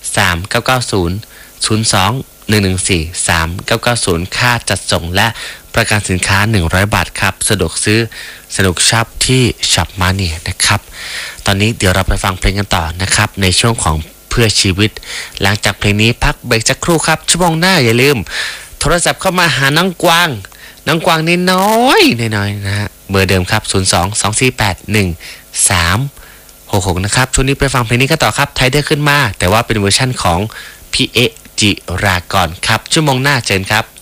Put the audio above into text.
3990 02 114 3990ค่าจัดส่งและประกันสินค้า100 บาทครับสะดวกซื้อสนุกช็อปที่ช็อปมานี่นะครับตอนนี้เดี๋ยวเราไปฟังเพลงกันต่อนะครับในช่วงของเพื่อชีวิตหลังจากเพลงนี้พักเบรกสักครู่ครับชั่วโมงหน้าอย่าลืมโทรศัพท์เข้ามาหาน้องกวางนี่น้อยนะฮะเบอร์เดิมครับ02-248-1366นะครับช่วงนี้ไปฟังเพลงนี้กันต่อครับไทเดอร์ขึ้นมาแต่ว่าเป็นเวอร์ชั่นของพี่เอจิรากรครับชั่วโมงหน้าเจอกันครับ